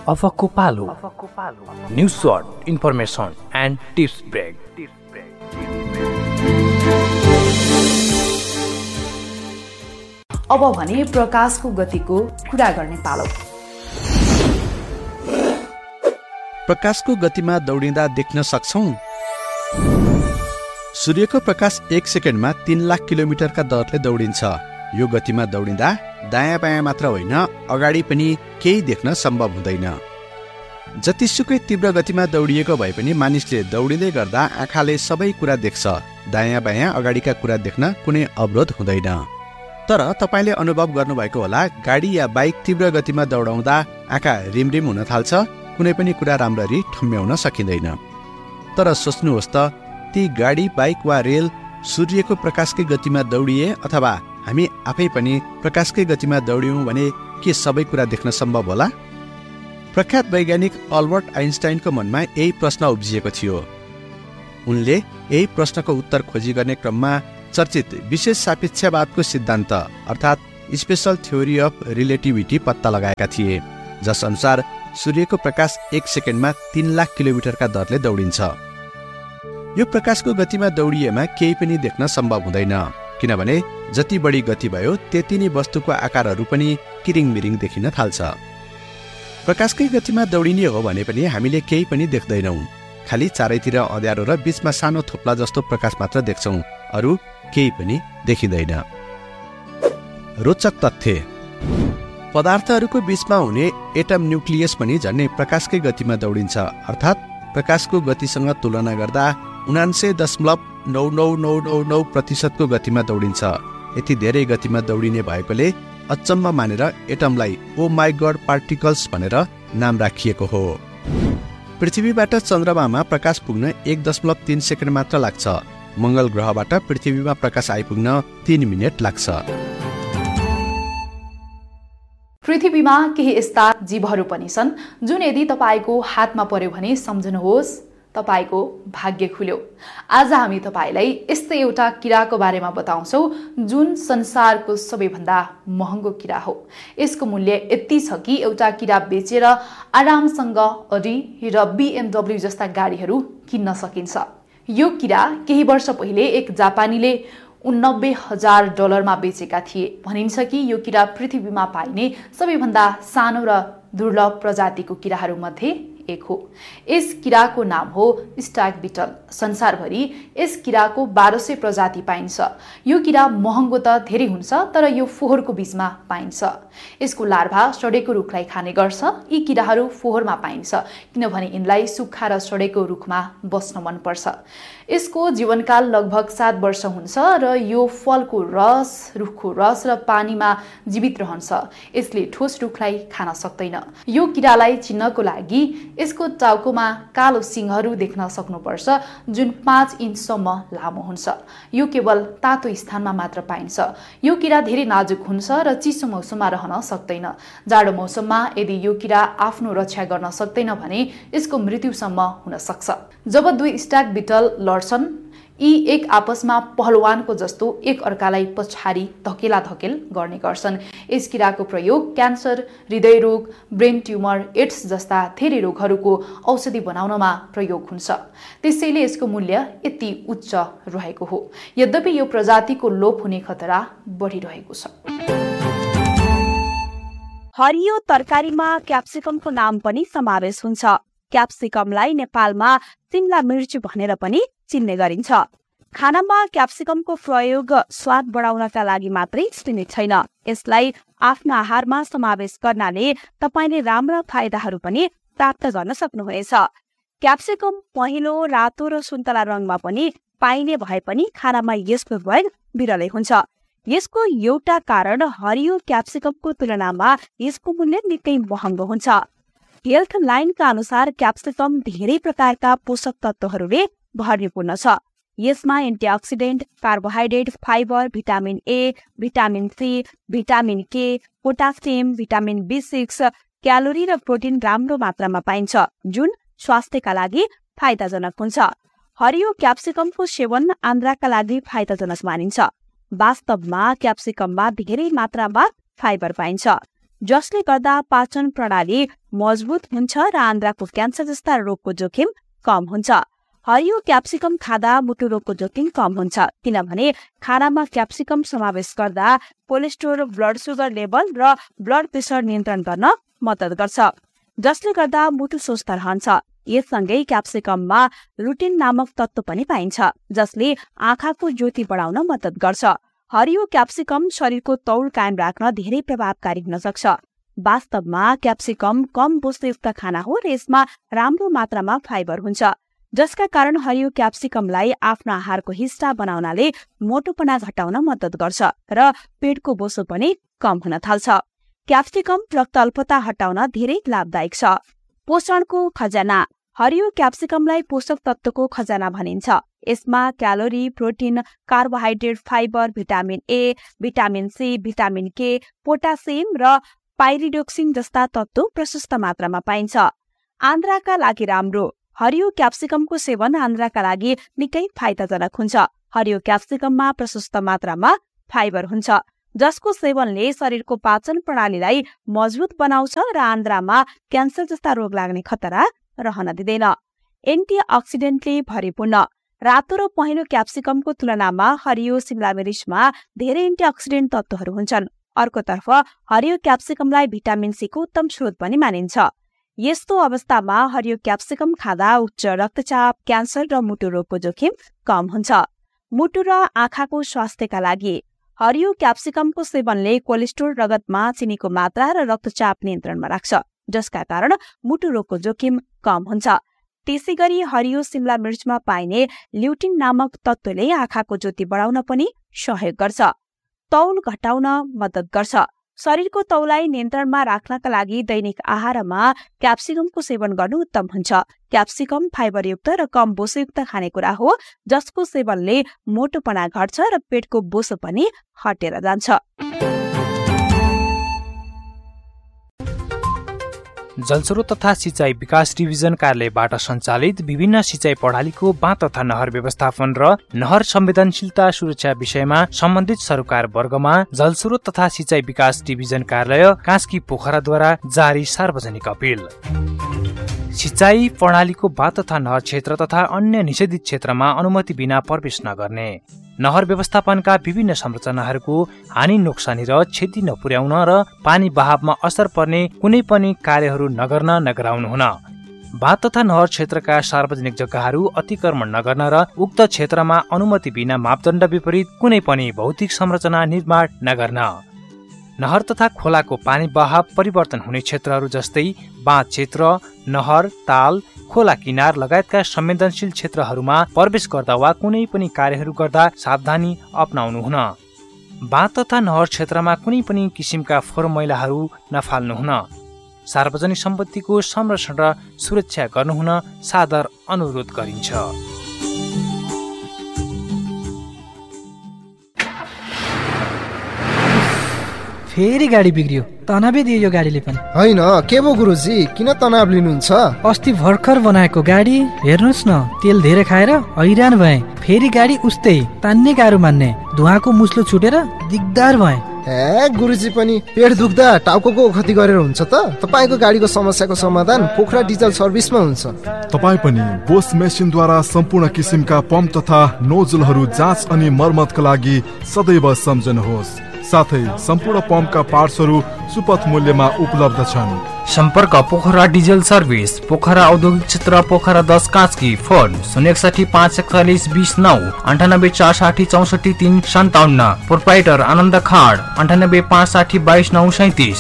अफकको पालो news short information and tips brake. अब भने प्रकाशको गतिको कुरा गर्ने पालो। प्रकाशको गतिमा दौडिँदा देख्न सक्छौं। सूर्यको प्रकाश 1 सेकेन्डमा 3 लाख किलोमिटरका दरले दौडिन्छ। यो गतिमा दौडिँदा दायाँ बायाँ मात्र होइन, अगाडि पनि केही देख्न सम्भव हुँदैन। जतिसुकै तीव्र गतिमा दौडिएको भए पनि मानिसले दौडिँदै गर्दा आँखाले सबै कुरा देख्छ। दायाँ बायाँ अगाडिका कुरा देख्न कुनै अवरोध हुँदैन। तर तपाईले अनुभव गर्नुभएको होला, गाडी या बाइक तीव्र गतिमा दौडाउँदा आँखा रिमरिम हुन थाल्छ, कुनै पनि कुरा राम्ररी ठम्म्याउन सकिँदैन। तर सोच्नुहोस् त, ती गाडी, बाइक वा रेल सूर्यको प्रकाशकै गतिमा दौडिए अथवा हामी आफै पनि प्रकाशकै गतिमा दौड्यौं भने के सबै कुरा देख्न सम्भव होला? प्रख्यात वैज्ञानिक अल्बर्ट आइन्स्टाइनको मनमा यही प्रश्न उब्जिएको थियो। उनले यही प्रश्नको उत्तर खोजी गर्ने क्रममा चर्चित विशेष सापेक्षवादको सिद्धान्त अर्थात् स्पेशल थ्योरी अफ रिलेटिभिटी पत्ता लगाएका थिए, जस अनुसार सूर्यको प्रकाश 1 सेकेन्डमा 3 लाख किलोमिटरका दरले दौडिन्छ। यो प्रकाशको गतिमा दौडिएमा केही पनि देख्न सम्भव हुँदैन, किनभने जति बढी गति भयो त्यति नै वस्तुको आकारहरू पनि किरिङमिरिङ देखिन थाल्छ। प्रकाशकै गतिमा दौडिने हो भने पनि हामीले केही पनि देख्दैनौँ। खालि चारैतिर अँध्यारो र बीचमा सानो थोप्ला जस्तो प्रकाश मात्र देख्छौँ, अरू केही पनि देखिँदैन। रोचक तथ्य: पदार्थहरूको बीचमा हुने एटम न्युक्लियस पनि झन्नै प्रकाशकै गतिमा दौडिन्छ, अर्थात् प्रकाशको गतिसँग तुलना गर्दा 99.99999% गतिमा दौडिन्छ। यति धेरै गतिमा दौडिने भएकोले अचम्म मानेर एटमलाई ओ माई गड पार्टिकल्स भनेर नाम राखिएको हो। पृथ्वीबाट चन्द्रमामा प्रकाश पुग्न 1.3 सेकेन्ड मात्र लाग्छ। मंगल ग्रहबाट पृथ्वीमा प्रकाश आइपुग्न 3 मिनेट लाग्छ। पृथ्वीमा केही यस्ता जीवहरू पनि छन् जुन यदि तपाईको हातमा पर्यो भने सम्झनुहोस्, तपाईको भाग्य खुल्यो। आज हामी तपाईलाई यस्तै एउटा किराको बारेमा बताउँछौ जुन संसारको सबैभन्दा महँगो किरा हो। यसको मूल्य यति छ कि एउटा किरा बेचेर आरामसँग अडी र BMW जस्ता गाडीहरू किन्न सकिन्छ। यो किरा केही वर्ष पहिले एक जापानीले $89,000 बेचेका थिए। भनिन्छ कि यो किरा पृथ्वीमा पाइने सबैभन्दा सानो र दुर्लभ प्रजातिको किराहरू मध्ये एक हो। यस किराको नाम हो स्टाग बिटल। संसारभरि यस किराको 1200 प्रजाति पाइन्छ। यो किरा महँगो त धेरै हुन्छ, तर यो फोहोरको बीचमा पाइन्छ। यसको लार्भा सडेको रुखलाई खाने गर्छ। यी किराहरू फोहोरमा पाइन्छ किनभने यिनलाई सुक्खा र सडेको रुखमा बस्न मन पर्छ। यसको जीवनकाल लगभग 7 वर्ष हुन्छ र यो फलको रस, रुखको रस र पानीमा जीवित रहन्छ। यसले ठोस रुखलाई खान सक्दैन। यो किरालाई चिन्नको लागि यसको टाउकोमा कालो सिङहरू देख्न सक्नुपर्छ जुन 5 इन्चसम्म लामो हुन्छ। यो केवल तातो स्थानमा मात्र पाइन्छ। यो किरा धेरै नाजुक हुन्छ र चिसो मौसममा रहन सक्दैन। जाडो मौसममा यदि यो किरा आफ्नो रक्षा गर्न सक्दैन भने यसको मृत्युसम्म हुन सक्छ। जब दुई स्टाग बिटल लड्छन्, यी एक आपसमा पहलवानको जस्तो एक अर्कालाई पछाडि धकेलाधकेल गर्ने गर्छन्। यस किराको प्रयोग क्यान्सर, हृदयरोग, ब्रेन ट्युमर, एड्स जस्ता धेरै रोगहरूको औषधि बनाउनमा प्रयोग हुन्छ। त्यसैले यसको मूल्य यति उच्च रहेको हो। यद्यपि यो प्रजातिको लोप हुने खतरा बढिरहेको छ। हरियो तरकारीमा क्याप्सिकमको नाम पनि समावेश हुन्छ। क्याप्सिकमलाई नेपालमा सिमला मिर्च भनेर पनि चिन्ने गरिन्छ। खानामा क्याप्सिकमको प्रयोग स्वाद बढाउनका लागि मात्रै सीमित छैन। यसलाई आफ्नो आहारमा समावेश गर्नाले तपाईले राम्रा फाइदाहरू पनि प्राप्त गर्न सक्नुहुनेछ। क्याप्सिकम पहेँलो, रातो र सुन्तला रङमा पनि पाइने भए पनि खानामा यसको प्रयोग विरलै हुन्छ। यसको एउटा कारण हरियो क्याप्सिकमको तुलनामा यसको मूल्य निकै महँगो हुन्छ। हेल्थ लाइनका अनुसार क्याप्सिकम धेरै प्रकारका पोषक तत्वहरूले भरिपूर्ण छ। यसमा antioxidant, carbohydrate, fibre, vitamin A, vitamin C, vitamin के, पोटासियम, भिटामिन B6, क्यालोरी र प्रोटिन राम्रो मात्रामा पाइन्छ, जुन स्वास्थ्यका लागि फाइदाजनक हुन्छ। हरियो क्याप्सिकमको सेवन आन्द्राका लागि फाइदाजनक मानिन्छ। वास्तवमा क्याप्सिकममा धेरै मात्रामा फाइबर पाइन्छ। जसले गर्दा पाचन प्रणाली मजबुत हुन्छ र आन्द्राको क्यान्सर जस्ता रोगको जोखिम कम हुन्छ। हरियो क्याप्सिकम खाँदा मुटु रोगको जोखिम कम हुन्छ किनभने खानामा क्याप्सिकम समावेश गर्दा कोलेस्ट्रोल, ब्लड सुगर लेभल र ब्लड प्रेसर नियन्त्रण गर्न मद्दत गर्छ, जसले गर्दा मुटु स्वस्थ रहन्छ। यससँगै क्याप्सिकममा लुटिन नामक तत्त्व पनि पाइन्छ जसले आँखाको ज्योति बढाउन मद्दत गर्छ। हरियो क्याप्सिकम शरीरको तौल कायम राख्न धेरै प्रभावकारी हुन सक्छ। वास्तवमा क्याप्सिकम कम बोसयुक्त खाना हो र यसमा राम्रो मात्रामा फाइबर हुन्छ, जसका कारण हरियो क्याप्सिकमलाई आफ्नो आहारको हिस्सा बनाउनाले मोटोपना घटाउन मद्दत गर्छ र पेटको बोसो पनि कम हुन थाल्छ। क्याप्सिकम रक्त अल्पता हटाउन धेरै लाभदायक छ। पोषणको खजाना। हरियो क्याप्सिकमलाई पोषक तत्त्वको खजाना भनिन्छ। यसमा calorie, protein, carbohydrate, fibre, vitamin A, vitamin C, vitamin के, पोटासियम र पाइरिडोक्सिन जस्ता तत्त्व प्रशस्त मात्रामा पाइन्छ। आन्द्राका लागि राम्रो। हरियो क्याप्सिकमको सेवन आन्द्राका लागि निकै फाइदाजनक हुन्छ। हरियो क्याप्सिकममा प्रशस्त मात्रामा फाइबर हुन्छ, जसको सेवनले शरीरको पाचन प्रणालीलाई मजबुत बनाउँछ र आन्द्रामा क्यान्सर जस्ता रोग लाग्ने खतरा रहन दिँदैन। एन्टिअक्सिडेन्टले भरिपूर्ण। रातो र पहेँलो क्याप्सिकमको तुलनामा हरियो सिमला मिर्चमा धेरै एन्टिअक्सिडेन्ट तत्त्वहरू हुन्छन्। अर्कोतर्फ हरियो क्याप्सिकमलाई भिटामिन सी को उत्तम स्रोत पनि मानिन्छ। यस्तो अवस्थामा हरियो क्याप्सिकम खाँदा उच्च रक्तचाप, क्यान्सर र मुटु रोगको जोखिम कम हुन्छ। मुटु र आँखाको स्वास्थ्यका लागि हरियो क्याप्सिकमको सेवनले कोलेस्ट्रोल, रगतमा चिनीको मात्रा र रक्तचाप नियन्त्रणमा राख्छ, जसका कारण मुटु रोगको जोखिम कम हुन्छ। त्यसैगरी हरियो सिमला मिर्चमा पाइने ल्युटिन नामक तत्त्वले आँखाको ज्योति बढाउन पनि सहयोग गर्छ। तौल घटाउन मद्दत गर्छ। शरीरको तौलाई नियन्त्रणमा राख्नका लागि दैनिक आहारमा क्याप्सिकमको सेवन गर्नु उत्तम हुन्छ। क्याप्सिकम फाइबरयुक्त र कम बोसोयुक्त खानेकुरा हो, जसको सेवनले मोटोपना घट्छ र पेटको बोसो पनि हटेर जान्छ। जलस्रोत तथा सिंचाई विकास डिभिजन कार्यालयबाट सञ्चालित विभिन्न सिंचाई प्रणालीको बाँध तथा नहर व्यवस्थापन र नहर संवेदनशीलता सुरक्षा विषयमा सम्बन्धित सरकार वर्गमा जलस्रोत तथा सिंचाई विकास डिभिजन कार्यालय कास्की पोखराद्वारा जारी सार्वजनिक अपील। सिंचाई प्रणालीको बाँध तथा नहर क्षेत्र तथा अन्य निषेधित क्षेत्रमा अनुमति बिना प्रवेश नगर्ने, नहर व्यवस्थापनका विभिन्न संरचनाहरूको हानि नोक्सानी र क्षति नपुर्याउन र पानी बहावमा असर पर्ने कुनै पनि कार्यहरू नगर्न नगराउनु हुन, बाँध तथा नहर क्षेत्रका सार्वजनिक जग्गाहरू अतिक्रमण नगर्न र उक्त क्षेत्रमा अनुमति बिना मापदण्ड विपरीत कुनै पनि भौतिक संरचना निर्माण नगर्न, नहर तथा खोलाको पानी बहाव परिवर्तन हुने क्षेत्रहरू जस्तै बाँध क्षेत्र, नहर, ताल, खोला किनार लगायतका संवेदनशील क्षेत्रहरूमा प्रवेश गर्दा वा कुनै पनि कार्यहरू गर्दा सावधानी अपनाउनु हुन, बाँध तथा नहर क्षेत्रमा कुनै पनि किसिमका फोहोर मैलाहरू नफाल्नु हुन, सार्वजनिक सम्पत्तिको संरक्षण र सुरक्षा गर्नुहुन सादर अनुरोध गरिन्छ। फेरि गाडी बिग्रियो, तनावै दियो यो गाडीले पनि। होइन के भो गुरुजी, किन तनाव लिनुहुन्छ? अस्ति भर्खर बनाएको गाडी हेर्नुहोस् न, तेल धेरै खाएर हैरान भए। फेरि गाडी उस्तै तान्ने गाह्रो मान्ने, धुवाको मुस्लो छुटेर दिगदार भए। हे गुरुजी पनि पेट दुख्दा टाउको खती गरेर हुन्छ त? तपाईको गाडीको समस्याको समाधान पोखरा डिजल सर्भिसमा हुन्छ। तपाई पनि बोस मेसिनद्वारा सम्पूर्ण किसिमका पम्प तथा नोजलहरू जाँच अनि मर्मतका लागि सदैव सम्झनुहोस्। साथै सम्पूर्ण पम्पका पार्ट्सहरू सुपथ मूल्यमा उपलब्ध छन्। सम्पर्क पोखरा डिजल सर्भिस, पोखरा औद्योगिक क्षेत्र, पोखरा 10 कास्की। फोन 061 541 29 98 460 64 357। प्रोप्राइटर आनन्द खाड 98 560 22 937।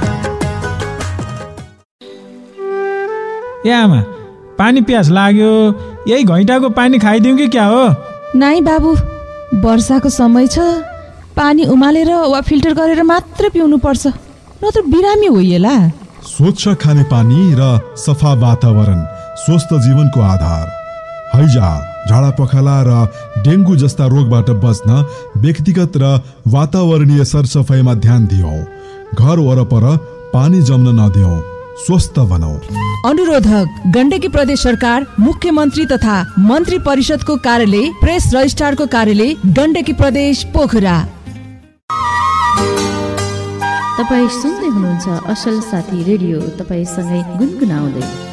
ए आमा, पानी प्यास लाग्यो, यही घैँटाको पानी खाइदिउँ कि क्या हो? नाइ बाबु, वर्षाको समय छ, पानी उमालेर वा फिल्टर गरेर मात्र पिउनु पर्छ, नत्र बिरामी होइएला। स्वच्छ खाने पानी र सफा वातावरण स्वस्थ जीवनको आधार। हैजा, झाडा पखाला र डेङ्गु जस्ता रोगबाट बच्न व्यक्तिगत र वातावरणीय सरसफाइमा ध्यान दियौं। घर वरपर पानी जम्न नदियौं, स्वस्थ बनाऊ। अनुरोधक गण्डकी प्रदेश सरकार, मुख्यमन्त्री तथा मन्त्री परिषदको कार्यालय, प्रेस रजिस्ट्रारको कार्यालय, गण्डकी प्रदेश, पोखरा। तपाईँ सुन्दै हुनुहुन्छ असल साथी रेडियो, तपाईसँगै गुनगुनाउँदै।